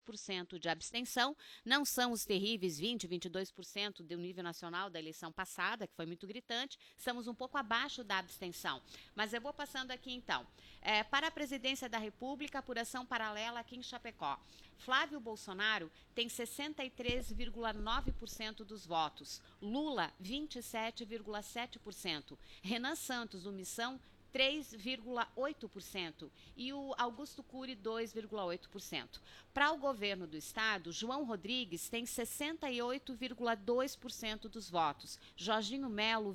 22% de abstenção. Não são os terríveis 20, 22% do nível nacional da eleição passada, que foi muito gritante. Estamos um pouco abaixo da abstenção. Mas eu vou passando aqui então. Para a presidência da República, apuração paralela aqui em Chapecó. Flávio Bolsonaro tem 63,9% dos votos. Lula, 27,7%. Renan Santos, do Missão, 3,8% e o Augusto Cury 2,8%. Para o governo do estado, João Rodrigues tem 68,2% dos votos, Jorginho Melo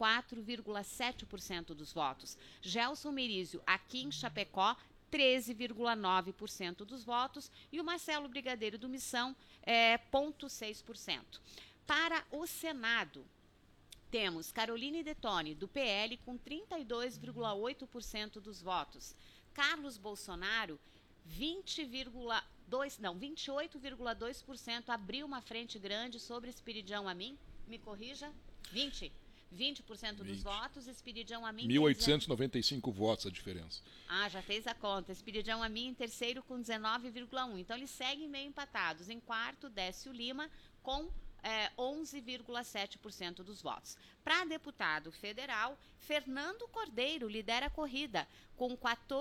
24,7% dos votos, Gelson Merizio aqui em Chapecó 13,9% dos votos e o Marcelo Brigadeiro do Missão 0,6%. Para o Senado, temos Caroline Detoni, do PL, com 32,8% dos votos. Carlos Bolsonaro, 28,2% abriu uma frente grande sobre Espiridião Amin. Me corrija? 20% dos votos, Espiridião Amin... 1.895 votos a diferença. Já fez a conta. Espiridião Amin em terceiro com 19,1%. Então, eles seguem meio empatados. Em quarto, Décio Lima, com 11,7% dos votos. Para deputado federal, Fernando Cordeiro lidera a corrida, com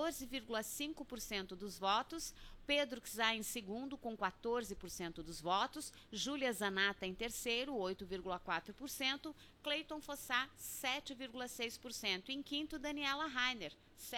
14,5% dos votos, Pedro Czar em segundo, com 14% dos votos, Júlia Zanata em terceiro, 8,4%, Cleiton Fossá, 7,6%, em quinto, Daniela Rainer,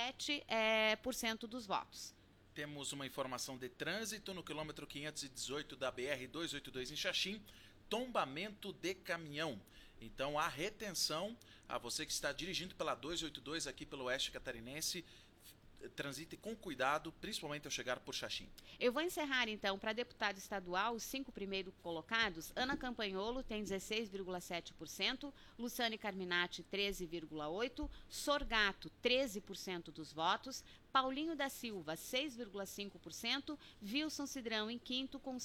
7% dos votos. Temos uma informação de trânsito no quilômetro 518 da BR-282 em Xaxim, tombamento de caminhão. Então, a retenção, a você que está dirigindo pela 282 aqui pelo Oeste Catarinense, transite com cuidado, principalmente ao chegar por Xaxim. Eu vou encerrar, então, para deputado estadual, os 5 primeiros colocados. Ana Campanholo tem 16,7%, Luciane Carminati 13,8%, Sorgato 13% dos votos, Paulinho da Silva 6,5%, Wilson Cidrão em quinto com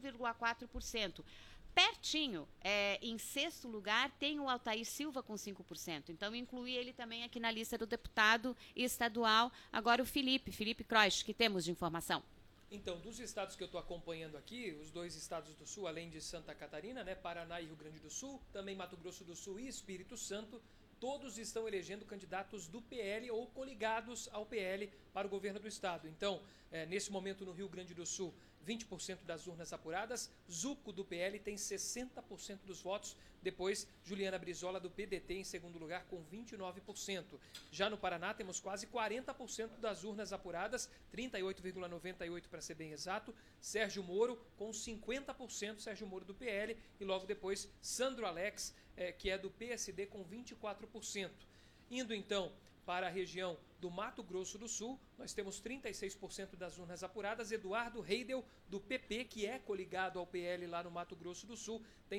5,4%. Pertinho, em sexto lugar, tem o Altair Silva com 5%. Então, incluí ele também aqui na lista do deputado estadual. Agora o Felipe Croix, que temos de informação. Então, dos estados que eu estou acompanhando aqui, os 2 estados do Sul, além de Santa Catarina, Paraná e Rio Grande do Sul, também Mato Grosso do Sul e Espírito Santo, todos estão elegendo candidatos do PL ou coligados ao PL para o governo do estado. Então, nesse momento no Rio Grande do Sul, 20% das urnas apuradas, Zuco do PL tem 60% dos votos, depois Juliana Brizola do PDT em segundo lugar com 29%. Já no Paraná temos quase 40% das urnas apuradas, 38,98% para ser bem exato, Sérgio Moro com 50%, Sérgio Moro do PL, e logo depois Sandro Alex, que é do PSD com 24%. Indo então para a região do Mato Grosso do Sul, nós temos 36% das urnas apuradas. Eduardo Heidel, do PP, que é coligado ao PL lá no Mato Grosso do Sul, tem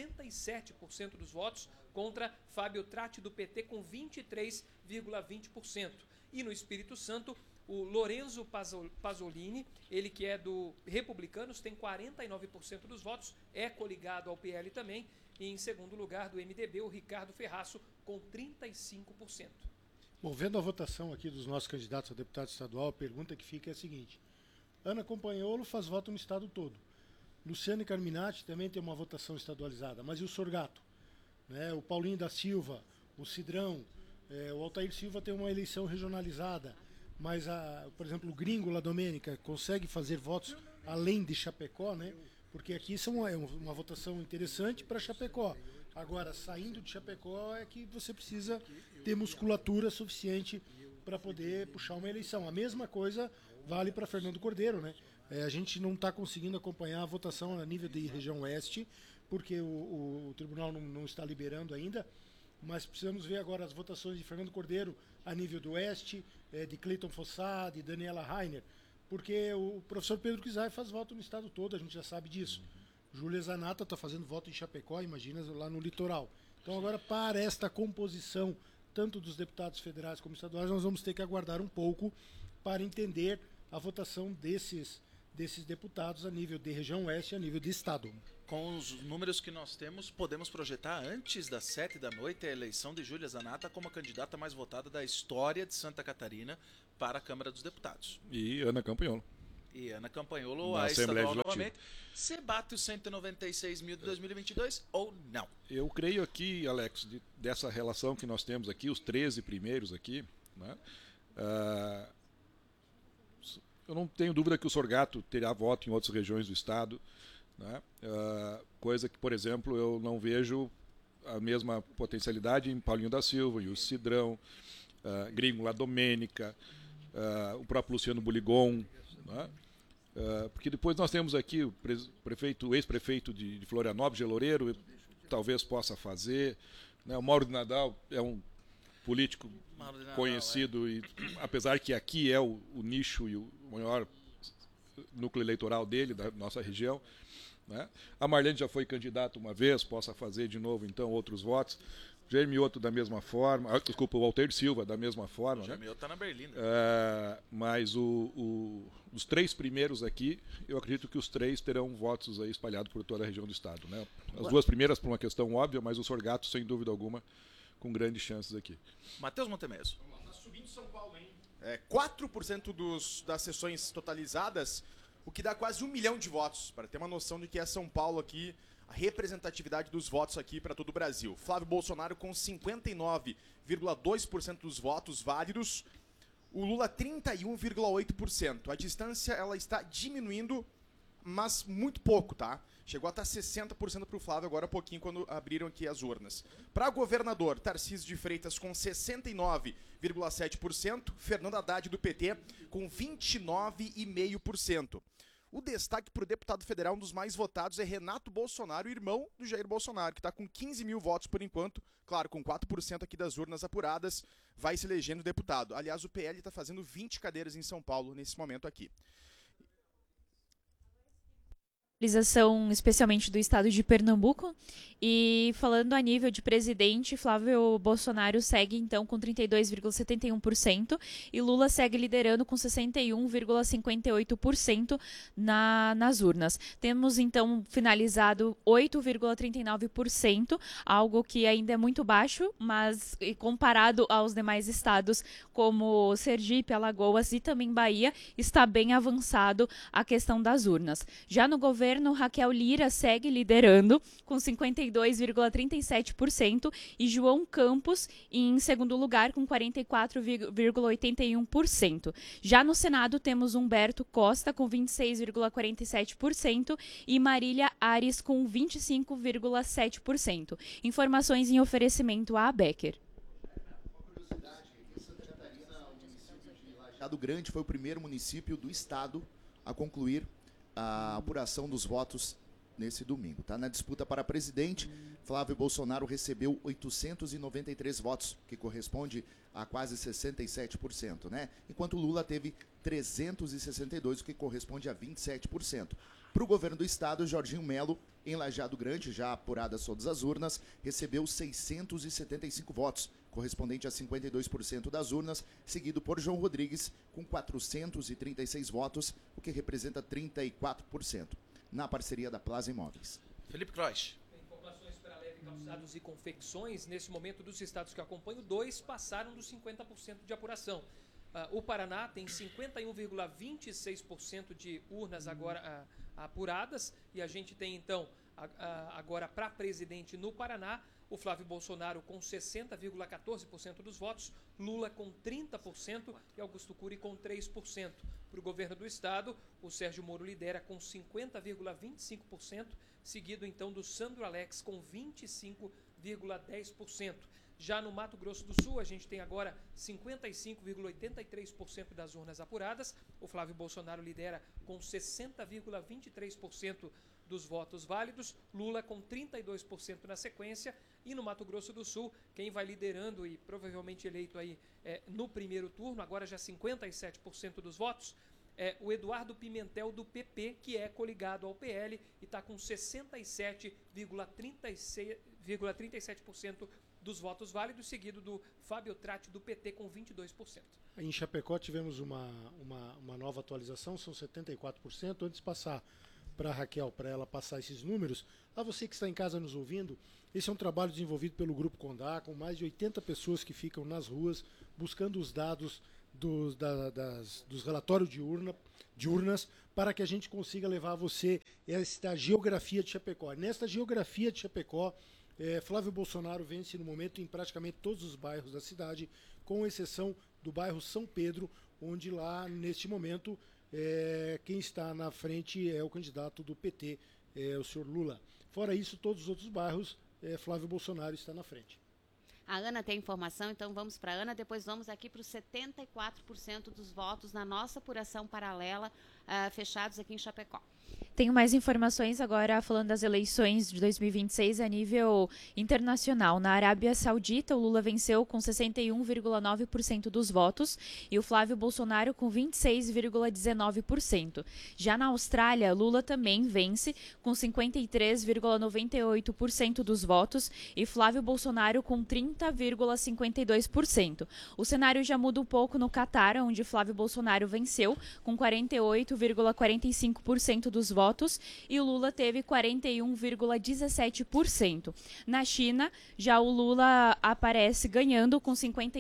67% dos votos, contra Fábio Tratti, do PT, com 23,20%. E no Espírito Santo, o Lorenzo Pasolini, ele que é do Republicanos, tem 49% dos votos, é coligado ao PL também. E em segundo lugar, do MDB, o Ricardo Ferraço, com 35%. Bom, vendo a votação aqui dos nossos candidatos a deputado estadual, a pergunta que fica é a seguinte: Ana Campanholo faz voto no estado todo. Luciane Carminati também tem uma votação estadualizada, mas e o Sorgato? O Paulinho da Silva, o Cidrão, o Altair Silva tem uma eleição regionalizada, mas, por exemplo, o Gringo La Domênica consegue fazer votos além de Chapecó, porque aqui é uma votação interessante para Chapecó. Agora, saindo de Chapecó é que você precisa ter musculatura suficiente para poder puxar uma eleição. A mesma coisa vale para Fernando Cordeiro, A gente não está conseguindo acompanhar a votação a nível de região oeste, porque o tribunal não está liberando ainda, mas precisamos ver agora as votações de Fernando Cordeiro a nível do oeste, de Cleiton Fossá, de Daniela Rainer, porque o professor Pedro Kizai faz voto no estado todo, a gente já sabe disso. Júlia Zanata está fazendo voto em Chapecó, imagina lá no litoral. Então agora, para esta composição, tanto dos deputados federais como estaduais, nós vamos ter que aguardar um pouco para entender a votação desses deputados a nível de região oeste e a nível de estado. Com os números que nós temos, podemos projetar antes das 19h a eleição de Júlia Zanata como a candidata mais votada da história de Santa Catarina para a Câmara dos Deputados. E Ana Campanholo. E Ana Campanholo, Na a Assembleia estadual Legislativa. novamente. Você bate os 196 mil de 2022 ou não? Eu creio aqui, Alex, dessa relação que nós temos aqui, os 13 primeiros aqui, né? Eu não tenho dúvida que o Sorgato terá voto em outras regiões do estado, né? Coisa que, por exemplo, eu não vejo a mesma potencialidade em Paulinho da Silva, e o Cidrão, Gringo La Domênica, o próprio Luciano Buligon, né? Porque depois nós temos aqui o ex-prefeito de Florianópolis, Geloreiro, talvez possa fazer, né? O Mauro de Nadal é um político conhecido, e apesar que aqui é o nicho e o maior núcleo eleitoral dele, da nossa região, né? A Marlene já foi candidata uma vez, possa fazer de novo então outros votos. Jair Mioto da mesma forma, desculpa, o Walter Silva da mesma forma. Jair Mioto está na Berlina. Mas os 3 primeiros aqui, eu acredito que os 3 terão votos aí espalhados por toda a região do estado, né? As 2 primeiras por uma questão óbvia, mas o Sorgato, sem dúvida alguma, com grandes chances aqui. Matheus Montemeso. Está subindo São Paulo, hein? 4% das sessões totalizadas, o que dá quase 1 milhão de votos, para ter uma noção de que é São Paulo aqui, a representatividade dos votos aqui para todo o Brasil. Flávio Bolsonaro com 59,2% dos votos válidos, o Lula 31,8%. A distância ela está diminuindo, mas muito pouco, tá? Chegou a estar 60% para o Flávio agora há pouquinho, quando abriram aqui as urnas. Para governador, Tarcísio de Freitas com 69,7%, Fernando Haddad do PT com 29,5%. O destaque para o deputado federal, um dos mais votados, é Renato Bolsonaro, irmão do Jair Bolsonaro, que está com 15 mil votos por enquanto, claro, com 4% aqui das urnas apuradas, vai se elegendo deputado. Aliás, o PL está fazendo 20 cadeiras em São Paulo nesse momento aqui. Especialmente do estado de Pernambuco. E falando a nível de presidente, Flávio Bolsonaro segue então com 32,71% e Lula segue liderando com 61,58% nas urnas. Temos então finalizado 8,39%, algo que ainda é muito baixo, mas comparado aos demais estados como Sergipe, Alagoas e também Bahia, está bem avançado a questão das urnas. Já no governo, Raquel Lira segue liderando com 52,37% e João Campos em segundo lugar com 44,81%. Já no Senado temos Humberto Costa com 26,47% e Marília Ares com 25,7%. Informações em oferecimento à Becker. Santa Catarina, o município de Lajeado Grande foi o primeiro município do estado a concluir a apuração dos votos nesse domingo. Tá? Na disputa para presidente, Flávio Bolsonaro recebeu 893 votos, que corresponde a quase 67%, né? Enquanto Lula teve 362, o que corresponde a 27%. Para o governo do estado, Jorginho Melo, em Lajeado Grande, já apuradas todas as urnas, recebeu 675 votos, correspondente a 52% das urnas, seguido por João Rodrigues, com 436 votos, o que representa 34%, na parceria da Plaza Imóveis. Felipe Croix. Informações para leve calçados e confecções. Nesse momento, dos estados que acompanho, 2 passaram dos 50% de apuração. O Paraná tem 51,26% de urnas agora apuradas, e a gente tem então agora para presidente no Paraná o Flávio Bolsonaro com 60,14% dos votos, Lula com 30% e Augusto Cury com 3%. Para o governo do estado, o Sérgio Moro lidera com 50,25%, seguido então do Sandro Alex com 25,10%. Já no Mato Grosso do Sul, a gente tem agora 55,83% das urnas apuradas. O Flávio Bolsonaro lidera com 60,23% dos votos válidos, Lula com 32% na sequência. E no Mato Grosso do Sul, quem vai liderando e provavelmente eleito aí no primeiro turno, agora já 57% dos votos, é o Eduardo Pimentel do PP, que é coligado ao PL e está com 67,37% dos votos válidos, seguido do Fábio Tratti do PT com 22%. Em Chapecó tivemos uma nova atualização, são 74%. Antes de passar para a Raquel, para ela passar esses números, a você que está em casa nos ouvindo, esse é um trabalho desenvolvido pelo Grupo Condá, com mais de 80 pessoas que ficam nas ruas buscando os dados dos relatórios de urnas, para que a gente consiga levar a você esta geografia de Chapecó. Nesta geografia de Chapecó, Flávio Bolsonaro vence no momento em praticamente todos os bairros da cidade, com exceção do bairro São Pedro, onde lá, neste momento, quem está na frente é o candidato do PT, o senhor Lula. Fora isso, todos os outros bairros, Flávio Bolsonaro está na frente. A Ana tem informação, então vamos para a Ana, depois vamos aqui para os 74% dos votos na nossa apuração paralela, fechados aqui em Chapecó. Tenho mais informações agora falando das eleições de 2026 a nível internacional. Na Arábia Saudita, o Lula venceu com 61,9% dos votos e o Flávio Bolsonaro com 26,19%. Já na Austrália, Lula também vence com 53,98% dos votos e Flávio Bolsonaro com 30,52%. O cenário já muda um pouco no Catar, onde Flávio Bolsonaro venceu com 48,45% dos votos e o Lula teve 41,17%. Na China, já o Lula aparece ganhando com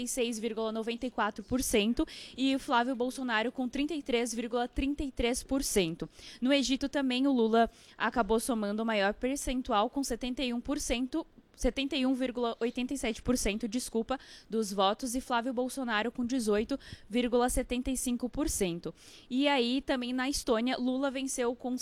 56,94% e o Flávio Bolsonaro com 33,33%. No Egito também o Lula acabou somando o maior percentual com 71,87% dos votos e Flávio Bolsonaro com 18,75%. E aí, também na Estônia, Lula venceu com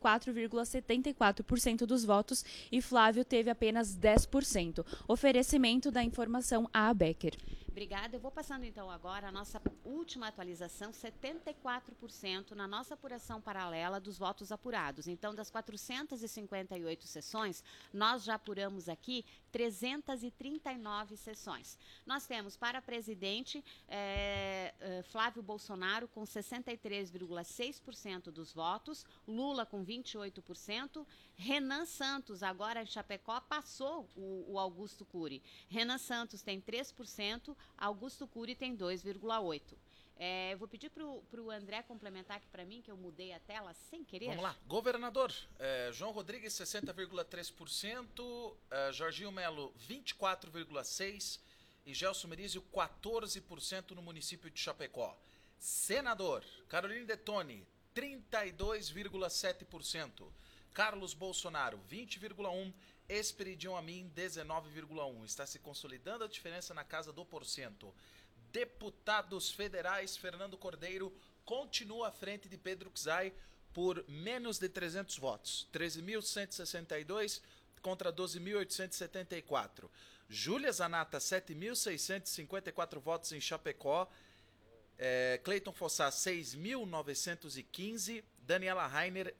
74,74% dos votos e Flávio teve apenas 10%. Oferecimento da informação a Becker. Obrigada. Eu vou passando então agora a nossa última atualização, 74% na nossa apuração paralela dos votos apurados. Então, das 458 sessões, nós já apuramos aqui 339 sessões. Nós temos para presidente Flávio Bolsonaro com 63,6% dos votos, Lula com 28%, Renan Santos, agora em Chapecó, passou o Augusto Cury. Renan Santos tem 3%, Augusto Cury tem 2,8%. Vou pedir para o André complementar aqui para mim, que eu mudei a tela sem querer. Vamos lá. Governador, João Rodrigues, 60,3%, Jorginho Melo, 24,6% e Gelson Merizio, 14% no município de Chapecó. Senador, Caroline Detoni, 32,7%. Carlos Bolsonaro, 20,1%. Esperidion Amin, 19,1%. Está se consolidando a diferença na casa do porcento. Deputados federais, Fernando Cordeiro continua à frente de Pedro Czai por menos de 300 votos. 13.162 contra 12.874. Júlia Zanata, 7.654 votos em Chapecó. Cleiton Fossá, 6.915. Daniela Rainer,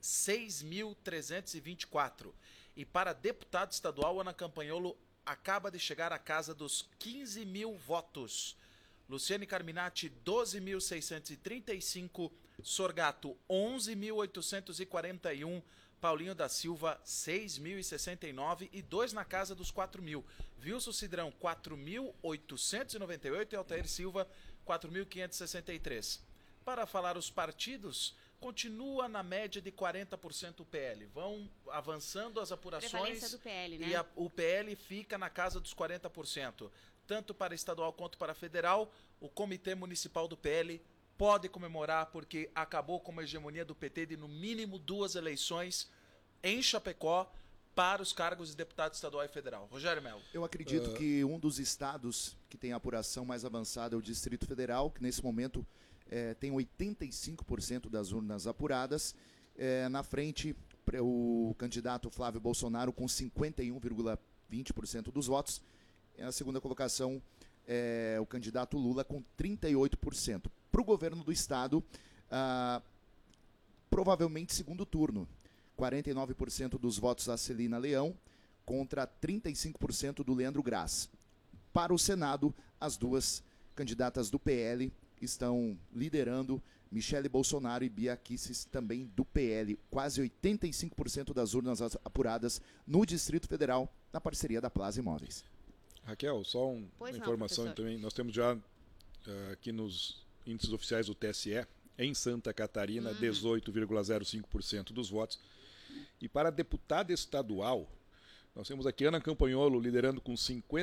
6.324. E para deputado estadual, Ana Campagnolo acaba de chegar à casa dos 15 mil votos. Luciane Carminati, 12.635. Sorgato, 11.841. Paulinho da Silva, 6.069 e 2 na casa dos 4.000. Wilson Cidrão, 4.898 e Altair Silva, 4.563. Para falar os partidos, continua na média de 40% o PL. Vão avançando as apurações. Prevalência do PL, né? E o PL fica na casa dos 40%. Tanto para estadual quanto para federal, o Comitê Municipal do PL pode comemorar porque acabou com uma hegemonia do PT de no mínimo 2 eleições em Chapecó para os cargos de deputado estadual e federal. Rogério Melo. Eu acredito que um dos estados que tem a apuração mais avançada é o Distrito Federal, que nesse momento tem 85% das urnas apuradas. Na frente, o candidato Flávio Bolsonaro com 51,20% dos votos. Na segunda colocação, o candidato Lula com 38%. Para o governo do estado, provavelmente segundo turno. 49% dos votos da Celina Leão contra 35% do Leandro Graz. Para o Senado, as duas candidatas do PL estão liderando, Michele Bolsonaro e Bia Kicis, também do PL. Quase 85% das urnas apuradas no Distrito Federal, na parceria da Plaza Imóveis. Raquel, só uma informação professor. também. Nós temos já aqui nos índices oficiais do TSE, em Santa Catarina, 18,05% dos votos. E para deputado estadual, Nós temos aqui Ana Campagnolo liderando com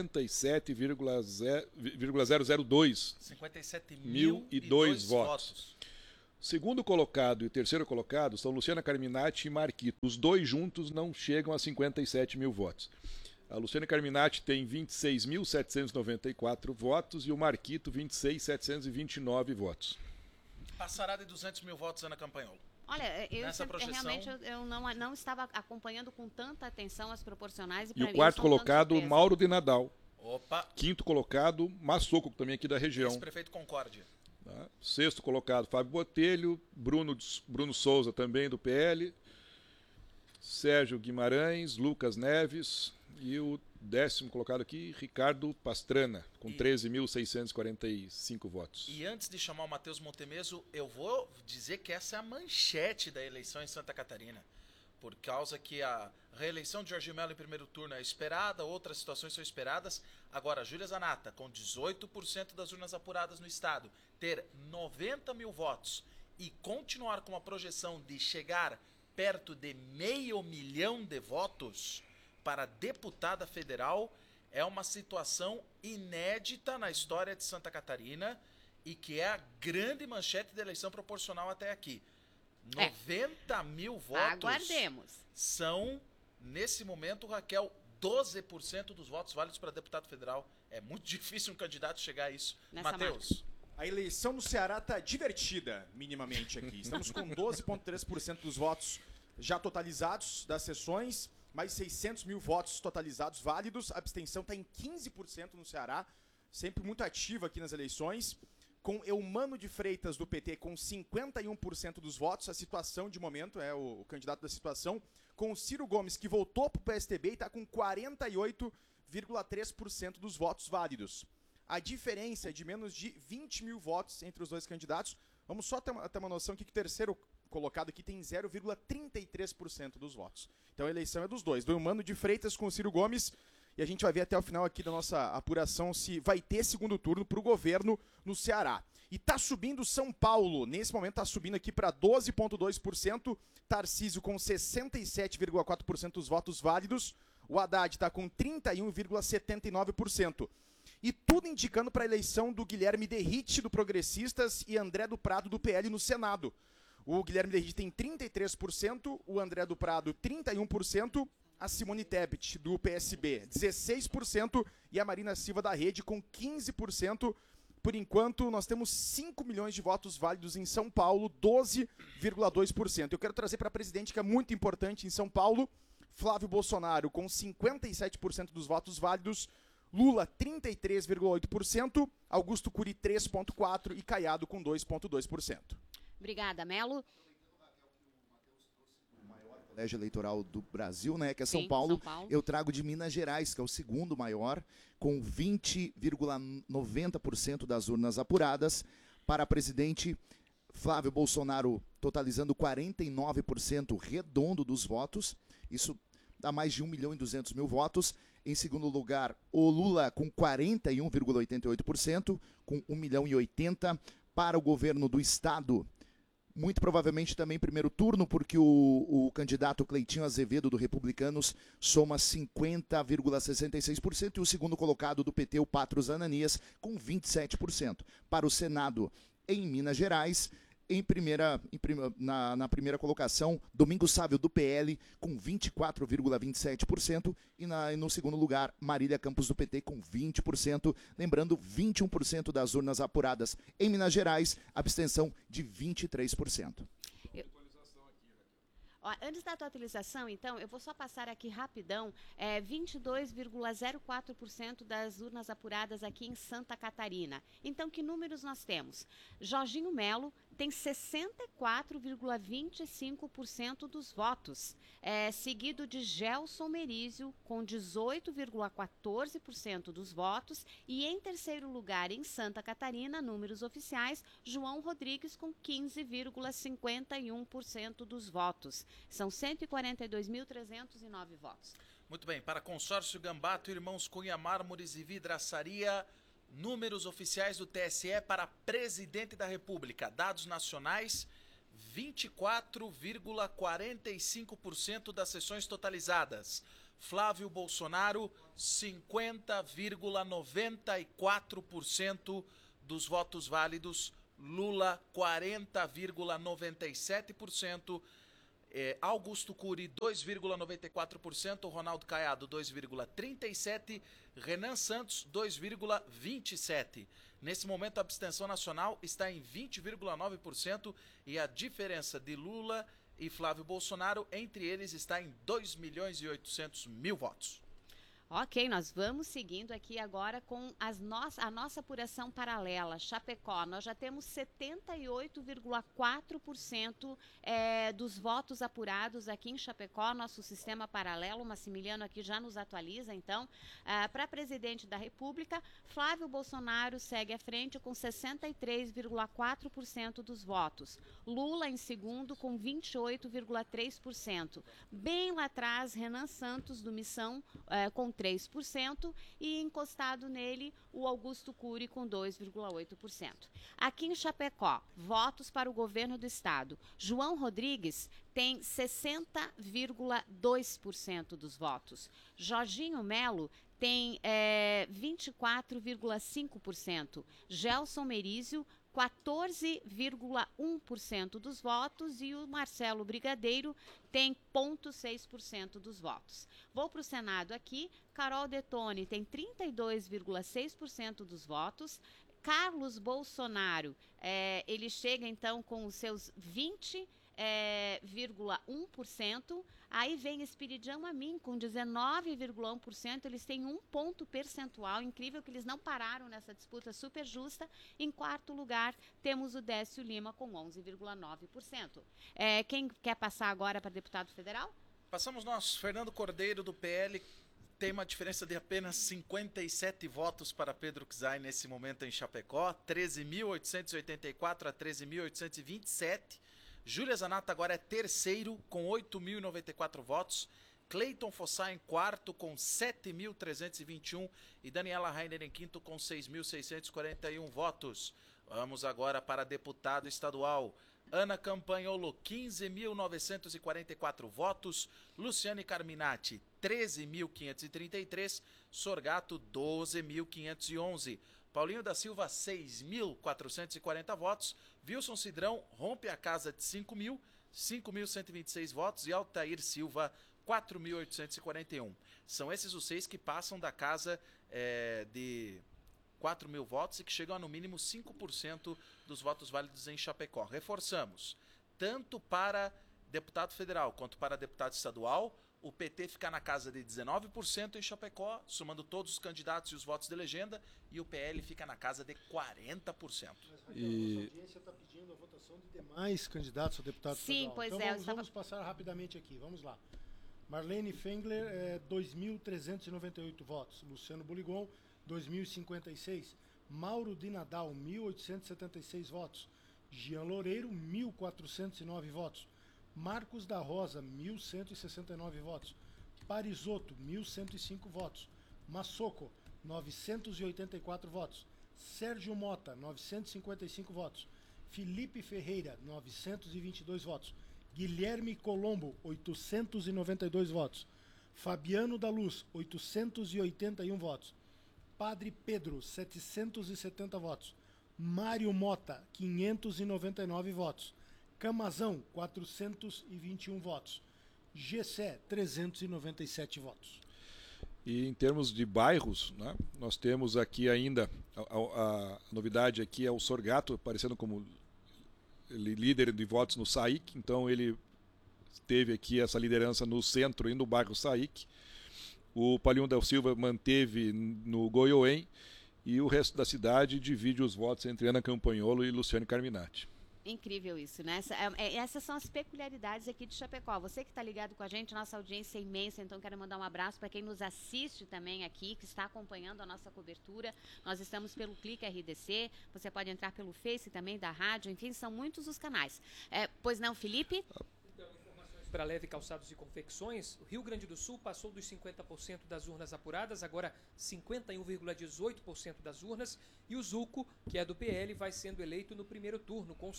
57,002 57.002 votos. Segundo colocado e terceiro colocado são Luciana Carminati e Marquito. Os dois juntos não chegam a 57 mil votos. A Luciana Carminati tem 26.794 votos e o Marquito 26.729 votos. Passará de 200 mil votos, Ana Campagnolo. Olha, realmente eu não estava acompanhando com tanta atenção as proporcionais. E o quarto colocado, Mauro de Nadal. Opa! Quinto colocado, Massoco, também aqui da região. Ex-prefeito Concórdia. Sexto colocado, Fábio Botelho. Bruno Souza, também do PL. Sérgio Guimarães, Lucas Neves. E o 10º colocado aqui, Ricardo Pastrana, com 13.645 votos. E antes de chamar o Matheus Montemeso, eu vou dizer que essa é a manchete da eleição em Santa Catarina. Por causa que a reeleição de Jorginho Melo em primeiro turno é esperada, outras situações são esperadas. Agora, Júlia Zanata, com 18% das urnas apuradas no estado, ter 90 mil votos e continuar com a projeção de chegar perto de 500.000 de votos para deputada federal, é uma situação inédita na história de Santa Catarina e que é a grande manchete da eleição proporcional até aqui. 90 mil votos. Aguardemos. São, nesse momento, Raquel, 12% dos votos válidos para deputado federal. É muito difícil um candidato chegar a isso. Matheus. A eleição no Ceará está divertida, minimamente, aqui. Estamos com 12,3% dos votos já totalizados das sessões. Mais 600 mil votos totalizados válidos. A abstenção está em 15% no Ceará. Sempre muito ativa aqui nas eleições. Com Eumano de Freitas, do PT, com 51% dos votos. A situação de momento é o candidato da situação. Com o Ciro Gomes, que voltou para o PSDB e está com 48,3% dos votos válidos. A diferença é de menos de 20 mil votos entre os dois candidatos. Vamos só ter uma noção aqui que o terceiro colocado aqui tem 0,33% dos votos. Então a eleição é dos dois, do Eumano de Freitas com o Ciro Gomes, e a gente vai ver até o final aqui da nossa apuração se vai ter segundo turno para o governo no Ceará. E tá subindo São Paulo, nesse momento tá subindo aqui para 12,2%, Tarcísio com 67,4% dos votos válidos, o Haddad está com 31,79%. E tudo indicando para a eleição do Guilherme Derrite, do Progressistas, e André do Prado, do PL, no Senado. O Guilherme Derrite tem 33%, o André do Prado 31%, a Simone Tebet, do PSB, 16%, e a Marina Silva, da Rede, com 15%. Por enquanto, nós temos 5 milhões de votos válidos em São Paulo, 12,2%. Eu quero trazer para a presidente, que é muito importante em São Paulo, Flávio Bolsonaro, com 57% dos votos válidos, Lula, 33,8%, Augusto Cury, 3,4% e Caiado, com 2,2%. Obrigada, Melo. O maior colégio eleitoral do Brasil, né, que é São Paulo. São Paulo. Eu trago de Minas Gerais, que é o segundo maior, com 20,90% das urnas apuradas. Para presidente, Flávio Bolsonaro totalizando 49% redondo dos votos. Isso dá mais de 1.200.000 votos. Em segundo lugar, o Lula com 41,88%, com 1.080.000. Para o governo do estado, muito provavelmente também primeiro turno, porque o candidato Cleitinho Azevedo, do Republicanos, soma 50,66%, e o segundo colocado do PT, o Patros Ananias, com 27%. Para o Senado, em Minas Gerais, na primeira colocação, Domingos Sávio, do PL, com 24,27%, e no segundo lugar, Marília Campos, do PT, com 20%. Lembrando, 21% das urnas apuradas em Minas Gerais, abstenção de 23%. Ó, antes da tua atualização, então, eu vou só passar aqui rapidão, 22,04% das urnas apuradas aqui em Santa Catarina. Então, que números nós temos? Jorginho Melo tem 64,25% dos votos, seguido de Gelson Merizio, com 18,14% dos votos, e em terceiro lugar, em Santa Catarina, números oficiais, João Rodrigues, com 15,51% dos votos. São 142.309 votos. Muito bem, para Consórcio Gambato, Irmãos Cunha, Mármores e Vidraçaria, números oficiais do TSE para presidente da República. Dados nacionais, 24,45% das sessões totalizadas. Flávio Bolsonaro, 50,94% dos votos válidos. Lula, 40,97%. Augusto Cury, 2,94%. Ronaldo Caiado, 2,37%. Renan Santos, 2,27%. Nesse momento, a abstenção nacional está em 20,9% e a diferença de Lula e Flávio Bolsonaro entre eles está em 2.800.000 votos. Ok, nós vamos seguindo aqui agora com a nossa apuração paralela. Chapecó, nós já temos 78,4% dos votos apurados aqui em Chapecó, nosso sistema paralelo. O Massimiliano aqui já nos atualiza, então. Para presidente da República, Flávio Bolsonaro segue à frente com 63,4% dos votos. Lula em segundo com 28,3%. Bem lá atrás, Renan Santos, do Missão, com 3%, e encostado nele o Augusto Cury com 2,8%. Aqui em Chapecó, votos para o governo do estado. João Rodrigues tem 60,2% dos votos. Jorginho Melo tem 24,5%. Gelson Merizio, 14,1% dos votos, e o Marcelo Brigadeiro tem 0,6% dos votos. Vou para o Senado aqui. Carol Detone tem 32,6% dos votos. Carlos Bolsonaro, ele chega então com os seus 20,1%. Aí vem Espiridião Amin com 19,1%. Eles têm 1 ponto percentual. Incrível que eles não pararam nessa disputa super justa. Em quarto lugar, temos o Décio Lima com 11,9%. Quem quer passar agora para deputado federal? Passamos nós. Fernando Cordeiro, do PL, tem uma diferença de apenas 57 votos para Pedro Czai nesse momento em Chapecó. 13.884 a 13.827. Júlia Zanata agora é terceiro com 8.094 votos. Cleiton Fossá em quarto com 7.321 e Daniela Rainer em quinto com 6.641 votos. Vamos agora para deputado estadual. Ana Campanholo, 15.944 votos. Luciane Carminati, 13.533. Sorgato, 12.511. Paulinho da Silva, 6.440 votos. Wilson Cidrão rompe a casa de 5.126 votos. E Altair Silva, 4.841. São esses os 6 que passam da casa de 4.000 votos e que chegam a no mínimo 5% dos votos válidos em Chapecó. Reforçamos, tanto para deputado federal quanto para deputado estadual, o PT fica na casa de 19% em Chapecó, somando todos os candidatos e os votos de legenda, e o PL fica na casa de 40%. Mas, Raquel, a nossa audiência está pedindo a votação de demais candidatos a deputado federal. Sim, pois então, vamos passar rapidamente aqui. Vamos lá. Marlene Fengler, 2.398 votos. Luciano Boligon, 2.056. Mauro de Nadal, 1.876 votos. Jean Loureiro, 1.409 votos. Marcos da Rosa, 1.169 votos. Parisotto, 1.105 votos. Massoco, 984 votos. Sérgio Mota, 955 votos. Felipe Ferreira, 922 votos. Guilherme Colombo, 892 votos. Fabiano da Luz, 881 votos. Padre Pedro, 770 votos. Mário Mota, 599 votos. Camazão, 421 votos. Gessé, 397 votos. E em termos de bairros, né, nós temos aqui ainda, a novidade aqui é o Sorgato aparecendo como líder de votos no SAIC, então ele teve aqui essa liderança no centro e no bairro SAIC. O Paulinho da Silva manteve no Goiôem e o resto da cidade divide os votos entre Ana Campanholo e Luciane Carminati. Incrível isso, né? Essas são as peculiaridades aqui de Chapecó. Você que está ligado com a gente, nossa audiência é imensa, então quero mandar um abraço para quem nos assiste também aqui, que está acompanhando a nossa cobertura. Nós estamos pelo Clique RDC, você pode entrar pelo Face também da rádio, enfim, são muitos os canais. Pois não, Felipe? Então, informações para leve calçados e confecções, o Rio Grande do Sul passou dos 50% das urnas apuradas, agora 51,18% das urnas, e o Zuco, que é do PL, vai sendo eleito no primeiro turno, com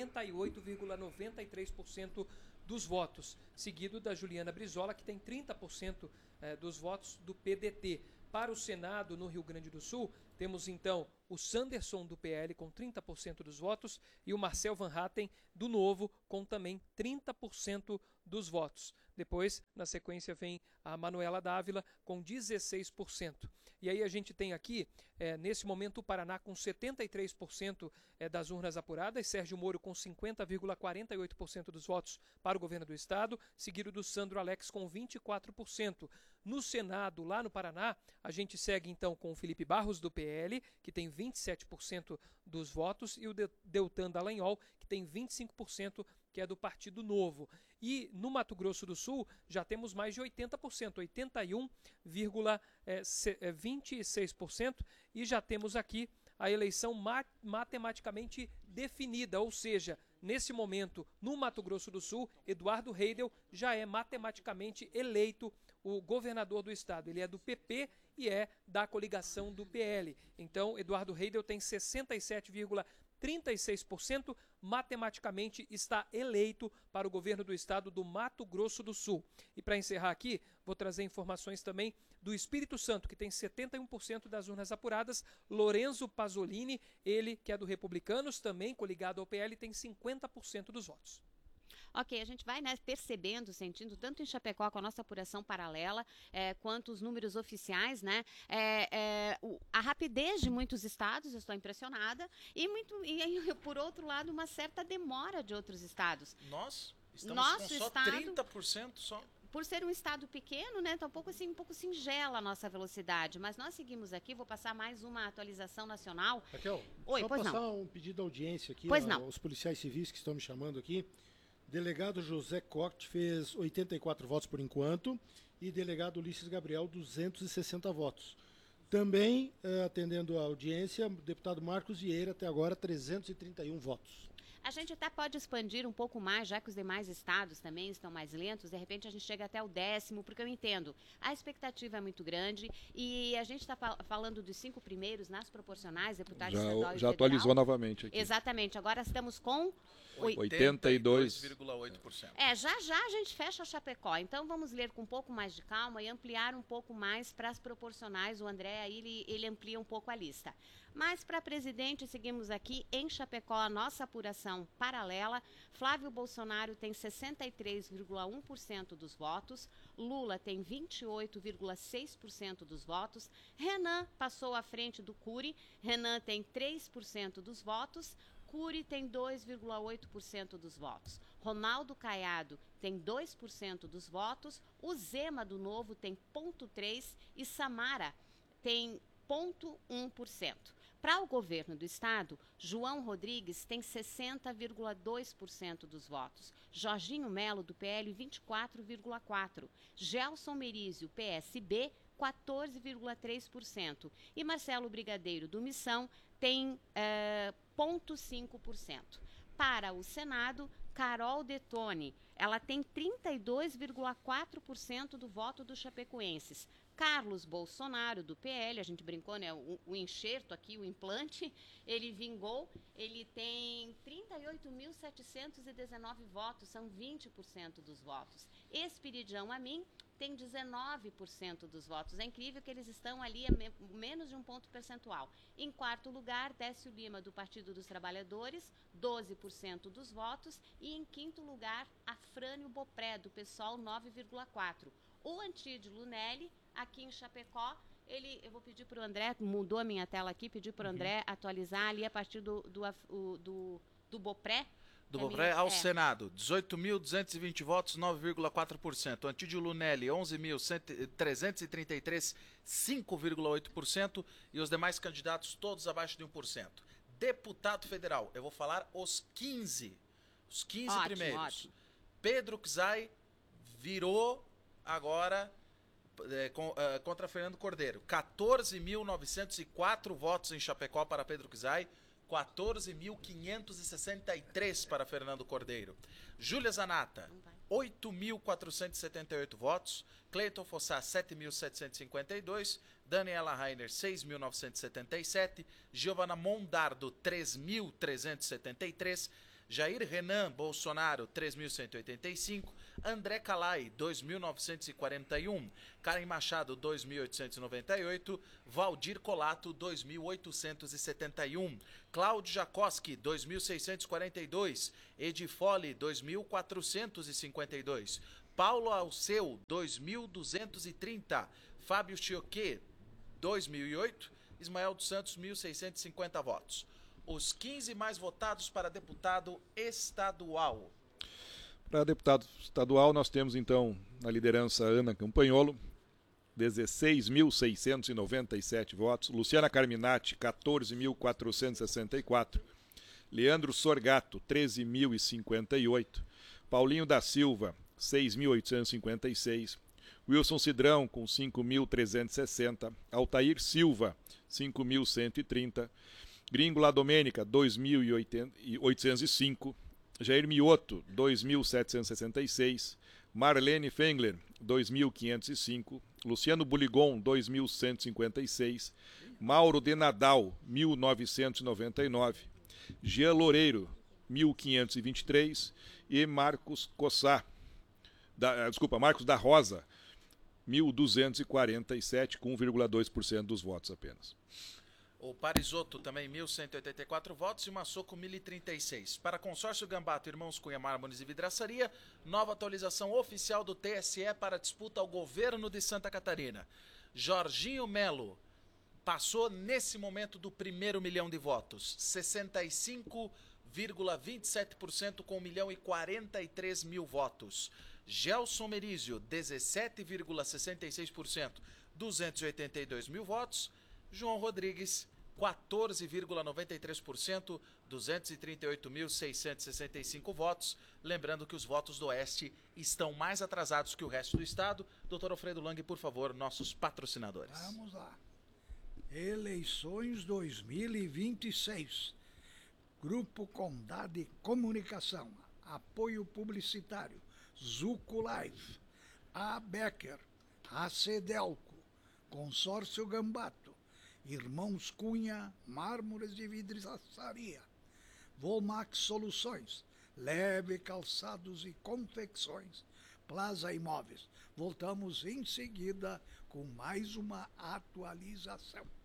58,93% dos votos, seguido da Juliana Brizola, que tem 30% dos votos do PDT. Para o Senado, no Rio Grande do Sul, temos então o Sanderson do PL com 30% dos votos e o Marcel Van Hatten do Novo com também 30% dos votos. Depois, na sequência, vem a Manuela Dávila com 16%. E aí a gente tem aqui, nesse momento, o Paraná com 73% das urnas apuradas, Sérgio Moro com 50,48% dos votos para o governo do estado, seguido do Sandro Alex com 24%. No Senado, lá no Paraná, a gente segue então com o Felipe Barros do PL, que tem 27% dos votos, e o Deltan Dallagnol, que tem 25%, que é do Partido Novo. E no Mato Grosso do Sul já temos mais de 80%, 81,26%, e já temos aqui a eleição matematicamente definida, ou seja, nesse momento, no Mato Grosso do Sul, Eduardo Heidel já é matematicamente eleito o governador do estado. Ele é do PP e é da coligação do PL. Então, Eduardo Heidel tem 67,36%, matematicamente está eleito para o governo do estado do Mato Grosso do Sul. E para encerrar aqui, vou trazer informações também do Espírito Santo, que tem 71% das urnas apuradas. Lorenzo Pasolini, ele que é do Republicanos, também coligado ao PL, tem 50% dos votos. Ok, a gente vai, né, percebendo, sentindo, tanto em Chapecó com a nossa apuração paralela, quanto os números oficiais, né, a rapidez de muitos estados, eu estou impressionada, e por outro lado, uma certa demora de outros estados. Nós estamos Nosso com só estado, 30% só. Por ser um estado pequeno, né, tá um pouco singela a nossa velocidade, mas nós seguimos aqui, vou passar mais uma atualização nacional. Raquel, Oi, só pois passar não. um pedido de audiência aqui aos policiais civis que estão me chamando aqui. Delegado José Coct fez 84 votos por enquanto e delegado Ulisses Gabriel 260 votos. Também, atendendo a audiência, deputado Marcos Vieira até agora 331 votos. A gente até pode expandir um pouco mais, já que os demais estados também estão mais lentos, de repente a gente chega até o 10º, porque eu entendo, a expectativa é muito grande e a gente está falando dos 5 primeiros nas proporcionais, deputado estadual e federal. Já atualizou novamente aqui. Exatamente, agora estamos com 82,8%. Já a gente fecha a Chapecó, então vamos ler com um pouco mais de calma e ampliar um pouco mais para as proporcionais. O André aí, ele amplia um pouco a lista. Mas para presidente, seguimos aqui em Chapecó a nossa apuração paralela. Flávio Bolsonaro tem 63,1% dos votos, Lula tem 28,6% dos votos, Renan passou à frente do Cury, Renan tem 3% dos votos, Cury tem 2,8% dos votos. Ronaldo Caiado tem 2% dos votos. O Zema do Novo tem 0,3% e Samara tem 0,1%. Para o governo do estado, João Rodrigues tem 60,2% dos votos. Jorginho Melo, do PL, 24,4%. Gelson Merizio, PSB, 14,3%. E Marcelo Brigadeiro, do Missão, tem 0,5%. Para o Senado, Carol Detone, ela tem 32,4% do voto dos chapecoenses. Carlos Bolsonaro, do PL, a gente brincou, né? O enxerto aqui, o implante, ele vingou, ele tem 38.719 votos, são 20% dos votos. Espiridião Amin tem 19% dos votos. É incrível que eles estão ali a menos de um ponto percentual. Em quarto lugar, Décio Lima, do Partido dos Trabalhadores, 12% dos votos. E em quinto lugar, Afrânio Bopré, do PSOL, 9,4%. O Antídio Lunelli, aqui em Chapecó, eu vou pedir para o André, mudou a minha tela aqui, pedir para o André atualizar ali a partir do Bopré. Do Bopré ao Senado, 18.220 votos, 9,4%. Antídio Lunelli, 11.333, 5,8%. E os demais candidatos todos abaixo de 1%. Deputado federal, eu vou falar os 15 primeiros. Ótimo. Pedro Czai virou agora contra Fernando Cordeiro. 14.904 votos em Chapecó para Pedro Czai, 14.563 para Fernando Cordeiro. Júlia Zanata, 8.478 votos, Cleiton Fossá 7.752, Daniela Rainer 6.977, Giovana Mondardo 3.373, Jair Renan Bolsonaro 3.185, André Calai 2.941, Karen Machado 2.898, Valdir Colato 2.871, Cláudio Jacoski 2.642, Edifole 2.452, Paulo Alceu 2.230, Fábio Chioquet 2.008, Ismael dos Santos 1.650 votos. Os 15 mais votados para deputado estadual. Para deputado estadual, nós temos então na liderança Ana Campanholo, 16.697 votos, Luciana Carminati, 14.464, Leandro Sorgato, 13.058, Paulinho da Silva, 6.856, Wilson Cidrão, com 5.360, Altair Silva, 5.130, Gringola Domênica, 2.805, Jair Mioto, 2.766, Marlene Fengler, 2.505, Luciano Buligon, 2.156, Mauro de Nadal, 1.999, Jean Loureiro, 1.523 e Marcos da Rosa, 1.247, com 1,2% dos votos apenas. O Parisotto também 1.184 votos e o Massoco 1.036. Para consórcio Gambato, Irmãos Cunha, Mármores e Vidraçaria, nova atualização oficial do TSE para disputa ao governo de Santa Catarina. Jorginho Melo passou nesse momento do primeiro milhão de votos, 65,27% com 1.043.000 votos. Gelson Merizio, 17,66%, 282.000 votos. João Rodrigues, 14,93%, 238.665 votos. Lembrando que os votos do Oeste estão mais atrasados que o resto do estado. Dr. Alfredo Lang, por favor, nossos patrocinadores. Vamos lá. Eleições 2026. Grupo Condade Comunicação. Apoio publicitário. Zuco Live. A Becker. A Cedelco. Consórcio Gambato. Irmãos Cunha, Mármores de Vidraçaria, Volmax Soluções, Leve Calçados e Confecções, Plaza Imóveis. Voltamos em seguida com mais uma atualização.